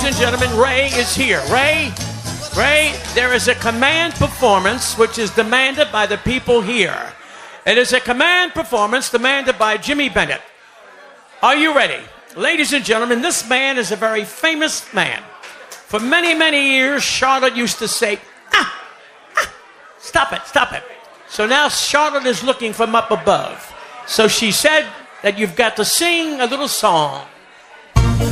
Ladies and gentlemen, Ray is here. Ray, there is a command performance which is demanded by the people here. It is a command performance demanded by Jimmy Bennett. Are you ready? Ladies and gentlemen, this man is a very famous man. For many, many years, Charlotte used to say, stop it. So now Charlotte is looking from up above. So she said that you've got to sing a little song.